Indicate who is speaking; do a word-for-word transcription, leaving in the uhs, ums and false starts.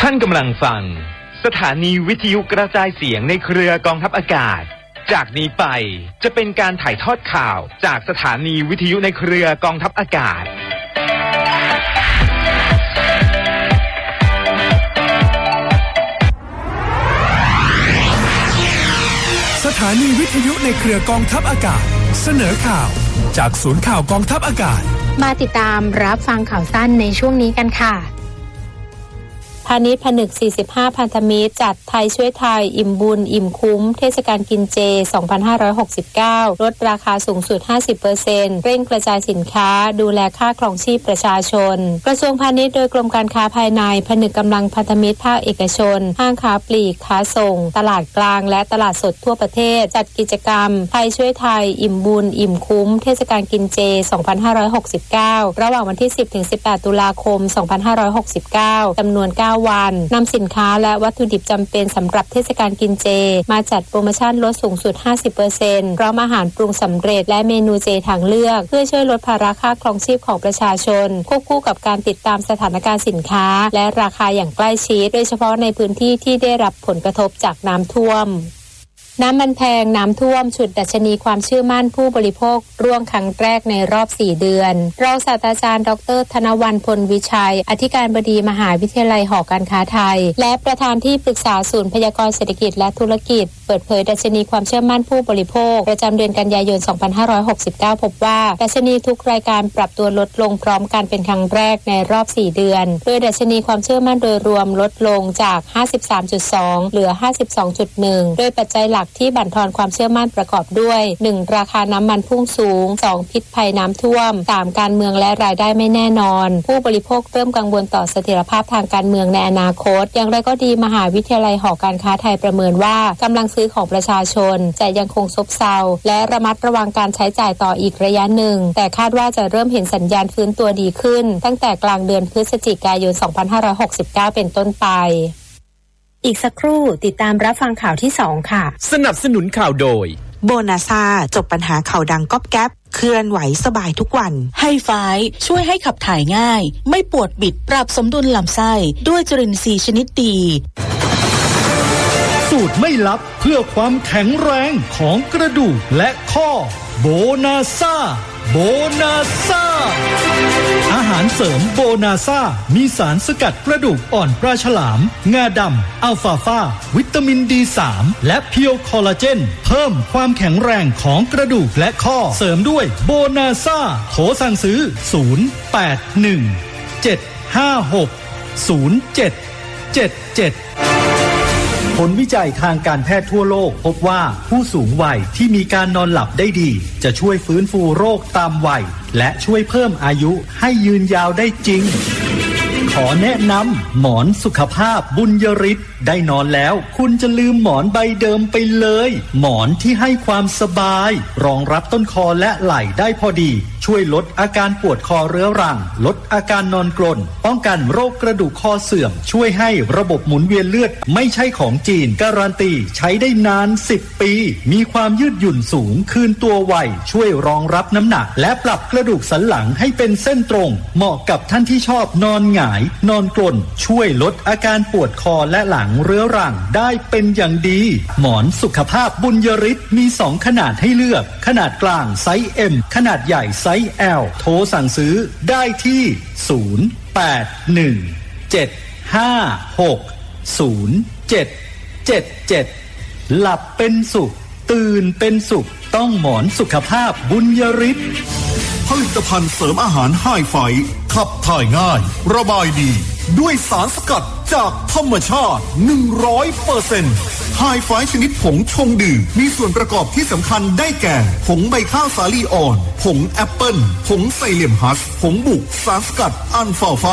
Speaker 1: ท่านกำลังฟังสถานีวิทยุกระจายเสียงในเครือกองทัพอากาศจากนี้ไปจะเป็นการถ่ายทอดข่าวจากสถานีวิทยุในเครือกองทัพอากาศ
Speaker 2: สถานีวิทยุในเครือกองทัพอากาศเสนอข่าวจากศูนย์ข่าวกองทัพอากาศ
Speaker 3: มาติดตามรับฟังข่าวสั้นในช่วงนี้กันค่ะพาณิชย์ผนึกสี่สิบห้าพันธมิตรจัดไทยช่วยไทยอิ่มบุญอิ่มคุ้มเทศกาลกินเจสองพันห้าร้อยหกสิบเก้าลดราคาสูงสุด ห้าสิบเปอร์เซ็นต์ เร่งกระจายสินค้าดูแลค่าครองชีพประชาชนกระทรวงพาณิชย์โดยกรมการค้าภายในผนึกกำลังพันธมิตรภาคเอกชนห้างค้าปลีกค้าส่งตลาดกลางและตลาดสดทั่วประเทศจัดกิจกรรมไทยช่วยไทยอิ่มบุญอิ่มคุ้มเทศกาลกินเจสองพันห้าร้อยหกสิบเก้าระหว่างวันที่สิบถึงสิบแปดตุลาคมสองพันห้าร้อยหกสิบเก้าจำนวนเก้าวันนำสินค้าและวัตถุดิบจำเป็นสำหรับเทศกาลกินเจมาจัดโปรโมชั่นลดสูงสุด ห้าสิบเปอร์เซ็นต์ พร้อมอาหารปรุงสำเร็จและเมนูเจทางเลือกเพื่อช่วยลดภาระค่าครองชีพของประชาชนควบคู่กับการติดตามสถานการณ์สินค้าและราคาอย่างใกล้ชิดโดยเฉพาะในพื้นที่ที่ได้รับผลกระทบจากน้ำท่วมน้ำมันแพงน้ำท่วมฉุดดัชนีความเชื่อมั่นผู้บริโภคร่วงครั้งแรกในรอบสี่เดือนรองศาสตราจารย์ดรธนวรรณพลวิชัยอธิการบดีมหาวิทยาลัยหอการค้าไทยและประธานที่ปรึกษาศูนย์พยากรณ์เศรษฐกิจและธุรกิจเปิดเผยดัชนีความเชื่อมั่นผู้บริโภคประจำเดือนกันยายนสองพันห้าร้อยหกสิบเก้าพบว่าดัชนีทุกรายการปรับตัวลดลงพร้อมกันเป็นครั้งแรกในรอบสี่เดือนโดยดัชนีความเชื่อมั่นโดยรวมลดลงจาก ห้าสิบสามจุดสอง เหลือ ห้าสิบสองจุดหนึ่ง โดยปัจจัยหลักที่บั่นทอนความเชื่อมั่นประกอบด้วย หนึ่ง ราคาน้ำมันพุ่งสูง สอง พิษภัยน้ำท่วม สาม การเมืองและรายได้ไม่แน่นอนผู้บริโภคเริ่มกังวลต่อเสถียรภาพทางการเมืองในอนาคตอย่างไรก็ดีมหาวิทยาลัยหอการค้าไทยประเมินว่ากำลังซื้อของประชาชนจะยังคงซบเซาและระมัดระวังการใช้จ่ายต่ออีกระยะหนึ่งแต่คาดว่าจะเริ่มเห็นสัญญาณฟื้นตัวดีขึ้นตั้งแต่กลางเดือนพฤศจิกายนสองพันห้าร้อยหกสิบเก้าเป็นต้นไปอีกสักครู่ติดตามรับฟังข่าวที่สองค่ะ
Speaker 4: สนับสนุนข่าวโดย
Speaker 5: โบนาซาจบปัญหาเข่าดังก๊อบแก๊บเคลื่อนไหวสบายทุกวัน
Speaker 6: ไฮไฟช่วยให้ขับถ่ายง่ายไม่ปวดบิดปรับสมดุลลำไส้ด้วยจุลินทรีย์ชนิดดี
Speaker 7: สูตรไม่ลับเพื่อความแข็งแรงของกระดูกและข้อโบนาซาโบนาซาอาหารเสริมโบนาซามีสารสกัดกระดูกอ่อนปลาฉลามงาดำอัลฟาฟาวิตามิน ดี สาม และเพียวคอลลาเจนเพิ่มความแข็งแรงของกระดูกและข้อเสริมด้วยโบนาซาโทรสั่งซื้อศูนย์ แปด หนึ่ง เจ็ด ห้า หก ศูนย์ เจ็ด เจ็ด เจ็ดผลวิจัยทางการแพทย์ทั่วโลกพบว่าผู้สูงวัยที่มีการนอนหลับได้ดีจะช่วยฟื้นฟูโรคตามวัยและช่วยเพิ่มอายุให้ยืนยาวได้จริงขอแนะนำหมอนสุขภาพบุญยฤทธิ์ได้นอนแล้วคุณจะลืมหมอนใบเดิมไปเลยหมอนที่ให้ความสบายรองรับต้นคอและไหล่ได้พอดีช่วยลดอาการปวดคอเรื้อรังลดอาการนอนกรนป้องกันโรคกระดูกคอเสื่อมช่วยให้ระบบหมุนเวียนเลือดไม่ใช่ของจีนการันตีใช้ได้นานสิบปีมีความยืดหยุ่นสูงคืนตัวไวช่วยรองรับน้ำหนักและปรับกระดูกสันหลังให้เป็นเส้นตรงเหมาะกับท่านที่ชอบนอนหงายนอนกรนช่วยลดอาการปวดคอและหลังเรื้อรังได้เป็นอย่างดีหมอนสุขภาพบุญยฤทธิ์มีสองขนาดให้เลือกขนาดกลางไซส์ เอ็ม ขนาดใหญ่ไซส์ แอล โทรสั่งซื้อได้ที่ศูนย์ แปด หนึ่ง เจ็ด ห้า หก ศูนย์ เจ็ด เจ็ด เจ็ดหลับเป็นสุขตื่นเป็นสุขต้องหมอนสุขภาพบุญยฤทธิ์
Speaker 8: ผลิตภัณฑ์เสริมอาหารไฮไฟขับถ่ายง่ายระบายดีด้วยสารสกัดจากธรรมชาติ หนึ่งร้อยเปอร์เซ็นต์ ไฮไฟชนิดผงชงดื่มมีส่วนประกอบที่สำคัญได้แก่ผงใบข้าวสาลีอ่อนผงแอปเปิ้ลผงไซเลมฮัสผงบุกสารสกัดอัลฟาฟา